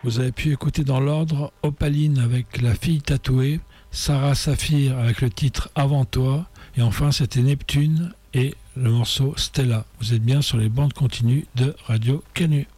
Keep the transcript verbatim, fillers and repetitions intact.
Vous avez pu écouter dans l'ordre Opaline avec La fille tatouée, Sarah Saphir avec le titre Avant toi, et enfin c'était Neptune et le morceau Stella. Vous êtes bien sur les bandes continues de Radio Canu.